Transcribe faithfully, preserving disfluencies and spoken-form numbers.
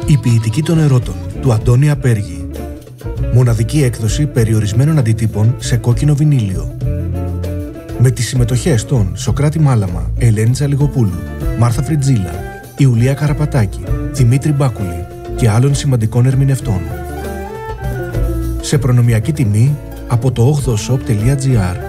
Η ποιητική των ερώτων του Αντώνη Απέργη. Μοναδική έκδοση περιορισμένων αντιτύπων σε κόκκινο βινίλιο. Με τις συμμετοχές των Σοκράτη Μάλαμα, Ελένη Τζαλιγοπούλου, Μάρθα Φριτζίλα, Ιουλία Καραπατάκη, Δημήτρη Μπάκουλη και άλλων σημαντικών ερμηνευτών. Σε προνομιακή τιμή από το ογδοshop τελεία gr.